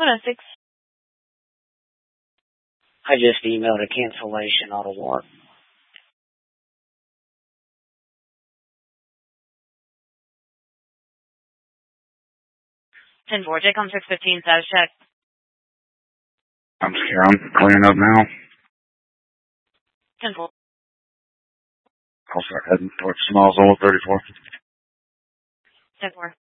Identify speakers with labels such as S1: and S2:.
S1: 106.
S2: I just emailed a cancellation auto warrant.
S1: 10-4, JCOM 615, status check.
S3: I'm scared. I'm clearing up now.
S1: 10-4.
S3: I'll start heading towards Smallsville 34.
S1: 10-4.